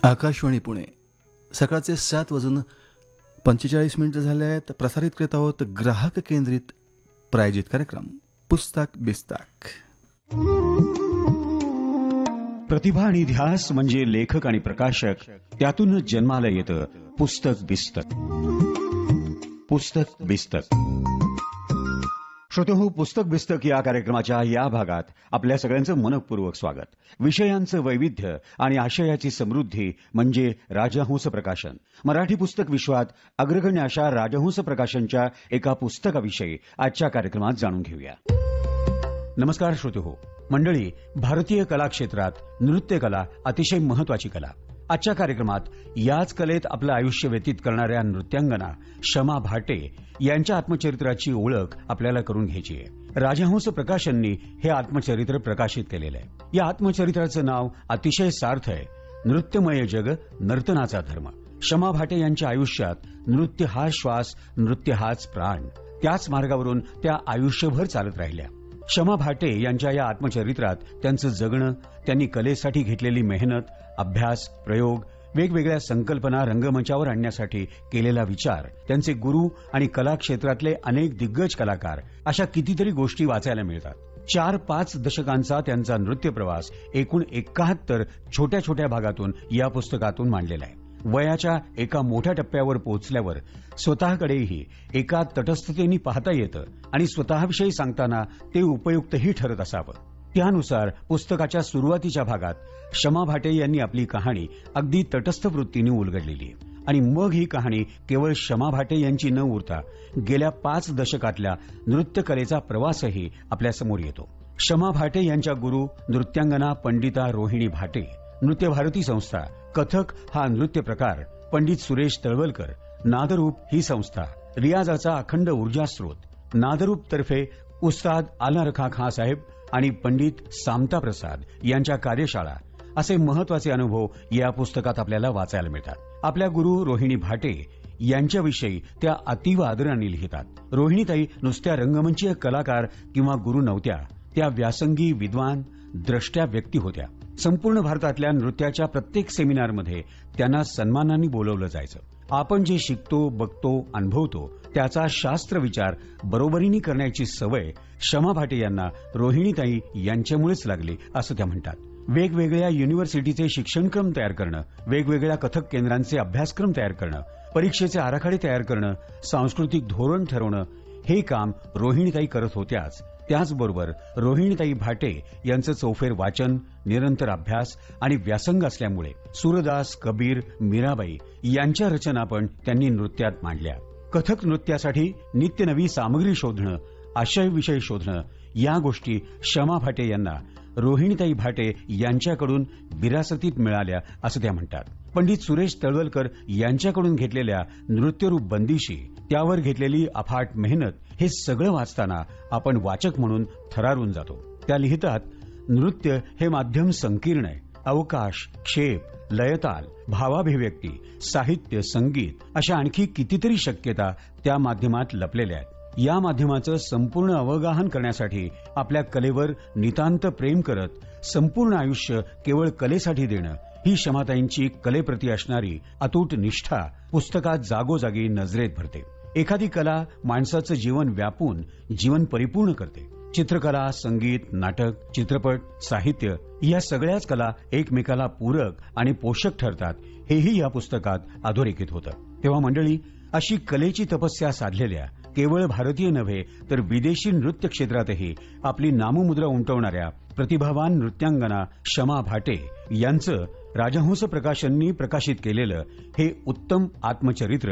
आकाशवाणी पुणे सकाळचे 7:45 झाले आहेत. प्रसारित करत आहोत ग्राहक केंद्रित प्रायोजित कार्यक्रम पुस्तक बिस्तक. प्रतिभा आणि ध्यास म्हणजे लेखक आणि प्रकाशक, त्यातूनच जन्माला येतं पुस्तक बिस्तक. पुस्तक बिस्तक. श्रोतेहो, पुस्तक बिस्तक या कार्यक्रमाच्या या भागात आपल्या सगळ्यांचं मनःपूर्वक स्वागत. विषयांचं वैविध्य आणि आशयाची समृद्धी म्हणजे राजहंस प्रकाशन. मराठी पुस्तक विश्वात अग्रगण्य अशा राजहंस प्रकाशनच्या एका पुस्तकाविषयी आजच्या कार्यक्रमात जाणून घेऊया. नमस्कार श्रोतेहो मंडळी, भारतीय कला क्षेत्रात नृत्यकला अतिशय महत्वाची कला. आजच्या कार्यक्रमात याच कलेत आपलं आयुष्य व्यतीत करणाऱ्या नृत्यांगना शमा भाटे यांच्या आत्मचरित्राची ओळख आपल्याला करून घ्यायची आहे. राजहंस प्रकाशननी हे आत्मचरित्र प्रकाशित केलेलं आहे. या आत्मचरित्राचं नाव अतिशय सार्थ आहे, नृत्यमय जग नर्तनाचा धर्म. शमा भाटे यांच्या आयुष्यात नृत्य हा श्वास, नृत्य हाच प्राण. त्याच मार्गावरून त्या आयुष्यभर चालत राहिल्या. शमा भाटे यांच्या या आत्मचरित्रात त्यांचं जगणं, त्यांनी कलेसाठी घेतलेली मेहनत, अभ्यास, प्रयोग, वेगवेगळ्या संकल्पना रंगमंचावर आणण्यासाठी केलेला विचार, त्यांचे गुरु आणि कला क्षेत्रातले अनेक दिग्गज कलाकार, अशा कितीतरी गोष्टी वाचायला मिळतात. 4-5 दशकांचा त्यांचा नृत्य प्रवास एकूण 71 छोट्या छोट्या भागातून या पुस्तकातून मांडलेला आहे. वयाच्या एका मोठ्या टप्प्यावर पोहोचल्यावर स्वतःकडेही एका तटस्थतेने पाहता येतं आणि स्वतःविषयी सांगताना ते उपयुक्तही ठरत असावं. त्यानुसार पुस्तकाच्या सुरुवातीच्या भागात शमा भाटे यांनी आपली कहाणी अगदी तटस्थ वृत्तीने उलगडलेली आहे. आणि मग ही कहाणी केवळ शमा भाटे यांची न उरता गेल्या 5 दशकातल्या नृत्यकलेचा प्रवासही आपल्यासमोर येतो. शमा भाटे यांच्या गुरु नृत्यांगना पंडिता रोहिणी भाटे, नृत्य भारती संस्था, कथक हा नृत्य प्रकार, पंडित सुरेश तळवलकर, नादरूप ही संस्था, रियाजाचा अखंड ऊर्जास्रोत, नादरूप तर्फे उस्ताद आला रखा खां साहेब आणि पंडित सामता प्रसाद यांच्या कार्यशाळा, असे महत्वाचे अनुभव या पुस्तकात आपल्याला वाचायला मिळतात. आपल्या गुरु रोहिणी भाटे यांच्याविषयी त्या अतीव आदराने लिहितात. रोहिणीताई नुसत्या रंगमंचीय कलाकार किंवा गुरु नव्हत्या, त्या व्यासंगी, विद्वान, द्रष्ट्या व्यक्ती होत्या. संपूर्ण भारतातल्या नृत्याच्या प्रत्येक सेमिनारमध्ये त्यांना सन्मानाने बोलवलं जायचं. आपण जे शिकतो, बघतो, अनुभवतो त्याचा शास्त्र विचार बरोबरीने करण्याची सवय शमा भाटे यांना रोहिणीताई यांच्यामुळेच लागली असं त्या म्हणतात. वेगवेगळ्या युनिव्हर्सिटीचे शिक्षणक्रम तयार करणं, वेगवेगळ्या कथक केंद्रांचे अभ्यासक्रम तयार करणं, परीक्षेचे आराखडे तयार करणं, सांस्कृतिक धोरण ठरवणं, हे काम रोहिणीताई करत होत्याच. त्याचबरोबर रोहिणीताई भाटे यांचं चौफेर वाचन, निरंतर अभ्यास आणि व्यासंग असल्यामुळे सूरदास, कबीर, मीराबाई यांच्या रचना पण त्यांनी नृत्यात मांडल्या. कथक नृत्यासाठी नित्यनवी सामग्री शोधणं, आशय विषय शोधणं, या गोष्टी शमा भाटे यांना रोहिणीताई भाटे यांच्याकडून विरासतीत मिळाल्या असं त्या म्हणतात. पंडित सुरेश तळवलकर यांच्याकडून घेतलेल्या नृत्यरूप बंदिशी, त्यावर घेतलेली अफाट मेहनत, हे सगळं वाचताना आपण वाचक म्हणून थरारून जातो. त्या लिहितात, नृत्य हे माध्यम संकीर्ण आहे. अवकाश, क्षेप, लयताल, भावाभिव्यक्ती, साहित्य, संगीत अशा आणखी कितीतरी शक्यता त्या माध्यमात लपलेल्या आहेत. या माध्यमाचं संपूर्ण अवगाहन करण्यासाठी आपल्या कलेवर नितांत प्रेम करत संपूर्ण आयुष्य केवळ कलेसाठी देणं, ही शमाताईंची कलेप्रती असणारी अतूट निष्ठा पुस्तकात जागोजागी नजरेत भरते. एखादी कला माणसाचं जीवन व्यापून जीवन परिपूर्ण करते. चित्रकला, संगीत, नाटक, चित्रपट, साहित्य या सगळ्याच कला एकमेकाला पूरक आणि पोषक ठरतात, हेही या पुस्तकात अधोरेखित होतं. तेव्हा मंडळी, अशी कलेची तपस्या साधलेल्या केवळ भारतीय नव्हे तर विदेशी नृत्य क्षेत्रातही आपली नाममुद्रा उमटवणाऱ्या प्रतिभावान नृत्यांगना शमा भाटे यांचं राजहंस प्रकाशननी प्रकाशित केलेलं हे उत्तम आत्मचरित्र